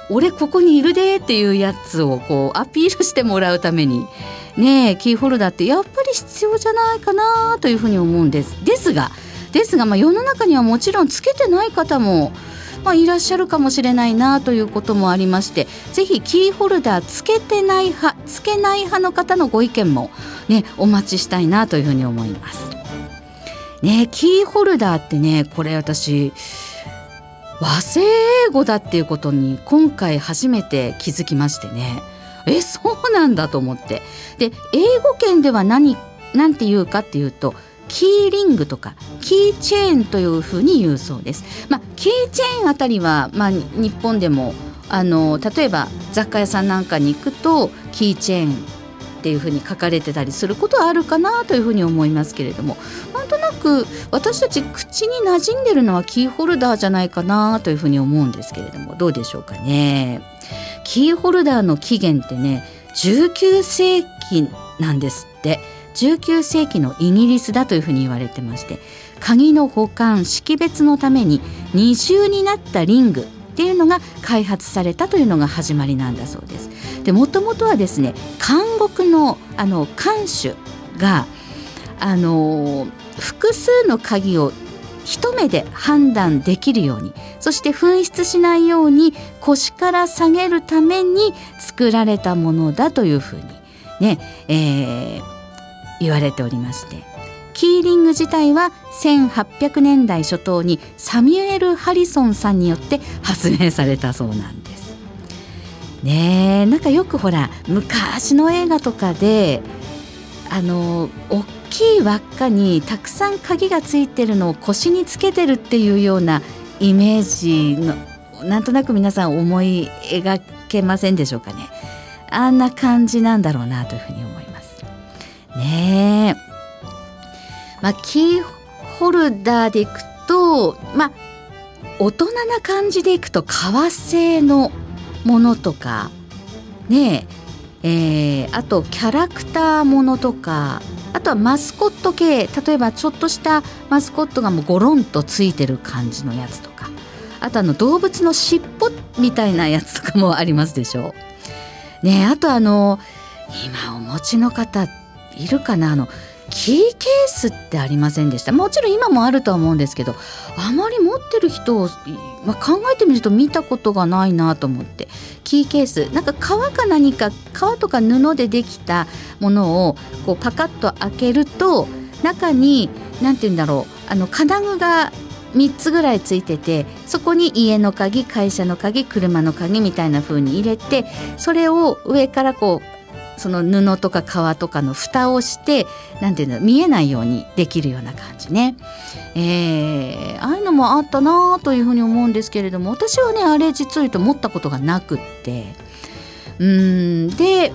俺ここにいるでっていうやつをこうアピールしてもらうためにね、キーホルダーってやっぱり必要じゃないかなというふうに思うんです。ですが、世の中にはもちろんつけてない方も、いらっしゃるかもしれないなということもありまして、ぜひキーホルダーつけてない派つけない派の方のご意見も、ね、お待ちしたいなというふうに思います、ね。キーホルダーってね、これ私和製英語だっていうことに今回初めて気づきましてね、そうなんだと思って。で、英語圏ではなんて言うかっていうと、キーリングとかキーチェーンというふうに言うそうです。キーチェーンあたりは、日本でも例えば雑貨屋さんなんかに行くとキーチェーンっていうふうに書かれてたりすることはあるかなというふうに思いますけれども、なんとなく私たち口に馴染んでるのはキーホルダーじゃないかなというふうに思うんですけれども、どうでしょうかね。キーホルダーの起源ってね、19世紀なんですって。19世紀のイギリスだというふうに言われてまして、鍵の保管識別のために二重になったリングっていうのが開発されたというのが始まりなんだそうです。で、もともとはですね、監獄の看守が複数の鍵を一目で判断できるように、そして紛失しないように腰から下げるために作られたものだというふうにね、言われておりまして、キーリング自体は1800年代初頭にサミュエル・ハリソンさんによって発明されたそうなんですね。なんかよくほら昔の映画とかで大きい輪っかにたくさん鍵がついてるのを腰につけてるっていうようなイメージの、なんとなく皆さん思い描けませんでしょうかね。あんな感じなんだろうなというふうに思いますね。キーホルダーでいくと、大人な感じでいくと革製のものとかね、あとキャラクターものとか、あとはマスコット系、例えばちょっとしたマスコットがもうゴロンとついてる感じのやつとか、あと動物の尻尾みたいなやつとかもありますでしょうね。あと今お持ちの方いるかな、キーケースってありませんでした？もちろん今もあるとは思うんですけど、あまり持ってる人を、考えてみると見たことがないなと思って。キーケース、なんか革か何か、革とか布でできたものをこうパカッと開けると、中になんて言うんだろう、金具が3つぐらいついてて、そこに家の鍵、会社の鍵、車の鍵みたいな風に入れて、それを上からこうその布とか革とかの蓋をして、なんていうの、見えないようにできるような感じね。ああいうのもあったなというふうに思うんですけれども、私はね、あれ実を言うと持ったことがなくって、で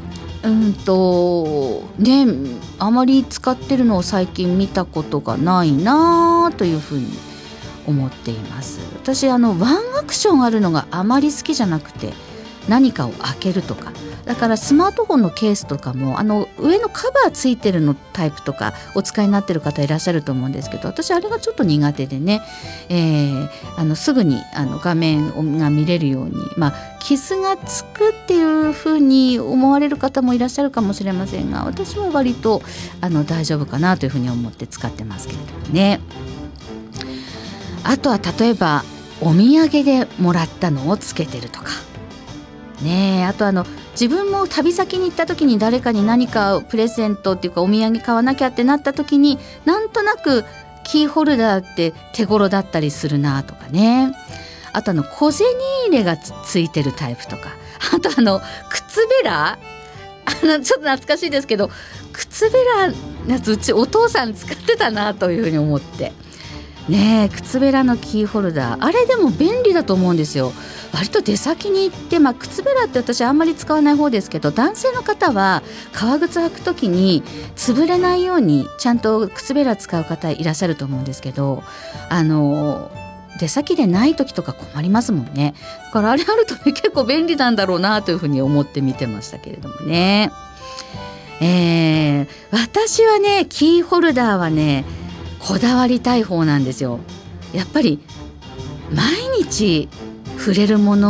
ね、あまり使ってるのを最近見たことがないなというふうに思っています。私ワンアクションあるのがあまり好きじゃなくて、何かを開けるとか、だからスマートフォンのケースとかも上のカバーついてるのタイプとかお使いになってる方いらっしゃると思うんですけど、私あれがちょっと苦手でね、すぐに画面が見れるように、傷がつくっていうふうに思われる方もいらっしゃるかもしれませんが、私は割と大丈夫かなというふうに思って使ってますけれどもね。あとは例えばお土産でもらったのをつけてるとかね。あと自分も旅先に行った時に誰かに何かプレゼントっていうかお土産買わなきゃってなった時に、なんとなくキーホルダーって手頃だったりするなとかね。あと小銭入れが ついてるタイプとか、あと靴べらちょっと懐かしいですけど、靴べらのやつうちお父さん使ってたなというふうに思ってね。靴べらのキーホルダー、あれでも便利だと思うんですよ。割と出先に行って、靴べらって私あんまり使わない方ですけど、男性の方は革靴履くときに潰れないようにちゃんと靴べら使う方いらっしゃると思うんですけど、出先でない時とか困りますもんね。だからあれあるとね、結構便利なんだろうなというふうに思って見てましたけれどもね。私はね、キーホルダーはね、こだわりたい方なんですよ。やっぱり毎日触れるもの